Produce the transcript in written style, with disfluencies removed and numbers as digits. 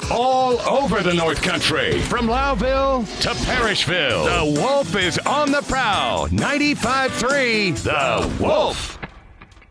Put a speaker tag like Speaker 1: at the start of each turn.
Speaker 1: all over the North Country. From Loudville to Parrishville, the Wolf is on the prowl. 95.3 The Wolf.